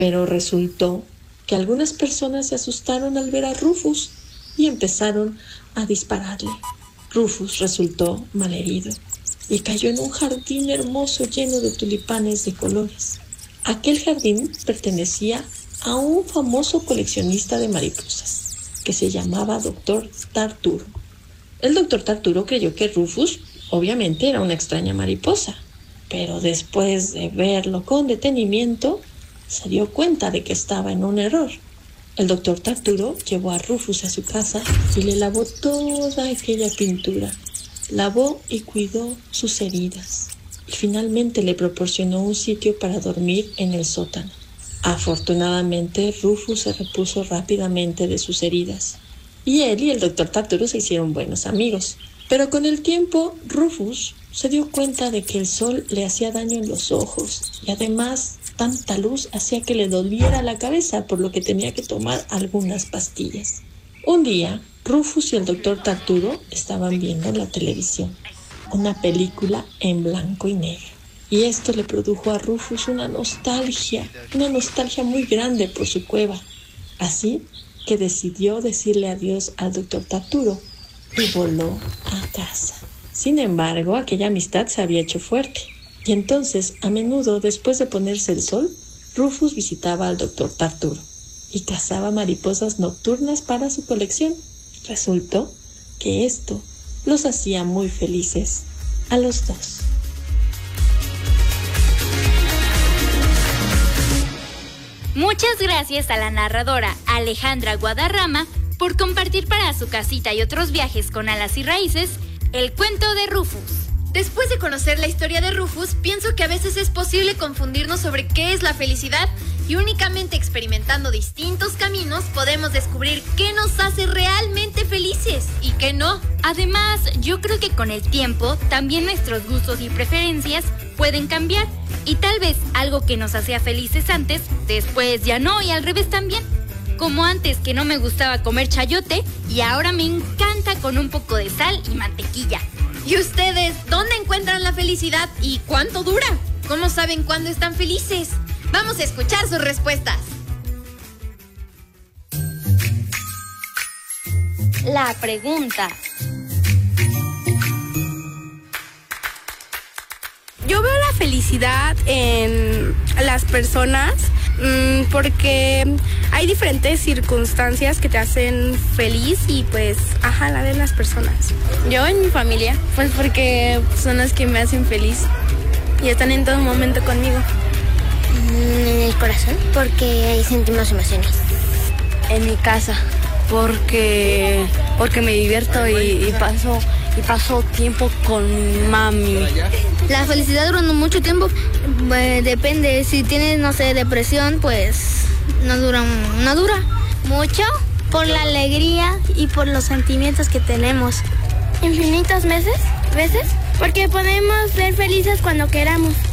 Pero resultó que algunas personas se asustaron al ver a Rufus y empezaron a dispararle. Rufus resultó malherido y cayó en un jardín hermoso lleno de tulipanes de colores. Aquel jardín pertenecía a un famoso coleccionista de mariposas que se llamaba Dr. Tarturo. El Dr. Tarturo creyó que Rufus obviamente era una extraña mariposa, pero después de verlo con detenimiento, se dio cuenta de que estaba en un error. El Dr. Tarturo llevó a Rufus a su casa y le lavó toda aquella pintura. Lavó y cuidó sus heridas. Y finalmente le proporcionó un sitio para dormir en el sótano. Afortunadamente, Rufus se repuso rápidamente de sus heridas. Y él y el Dr. Tarturo se hicieron buenos amigos. Pero con el tiempo, Rufus se dio cuenta de que el sol le hacía daño en los ojos. Y además, tanta luz hacía que le doliera la cabeza, por lo que tenía que tomar algunas pastillas. Un día, Rufus y el Dr. Tarturo estaban viendo la televisión, una película en blanco y negro. Y esto le produjo a Rufus una nostalgia muy grande por su cueva. Así que decidió decirle adiós al Dr. Tarturo y voló a casa. Sin embargo, aquella amistad se había hecho fuerte. Y entonces, a menudo, después de ponerse el sol, Rufus visitaba al Dr. Tarturo y cazaba mariposas nocturnas para su colección. Resultó que esto los hacía muy felices a los dos. Muchas gracias a la narradora Alejandra Guadarrama por compartir para su casita y otros viajes con alas y raíces el cuento de Rufus. Después de conocer la historia de Rufus, pienso que a veces es posible confundirnos sobre qué es la felicidad y únicamente experimentando distintos caminos podemos descubrir qué nos hace realmente felices y qué no. Además, yo creo que con el tiempo también nuestros gustos y preferencias pueden cambiar y tal vez algo que nos hacía felices antes, después ya no y al revés también. Como antes que no me gustaba comer chayote y ahora me encanta con un poco de sal y mantequilla. ¿Y ustedes dónde encuentran la felicidad y cuánto dura? ¿Cómo saben cuándo están felices? Vamos a escuchar sus respuestas. La pregunta. Yo veo la felicidad en las personas porque hay diferentes circunstancias que te hacen feliz y pues, la ven las personas. Yo en mi familia, pues porque son las que me hacen feliz y están en todo momento conmigo. En el corazón, porque ahí sentimos emociones. En mi casa, porque me divierto y paso tiempo con mi mami. La felicidad dura mucho tiempo, depende, si tienes, no sé, depresión, pues no dura mucho, por la alegría y por los sentimientos que tenemos. Infinitas veces, porque podemos ser felices cuando queramos.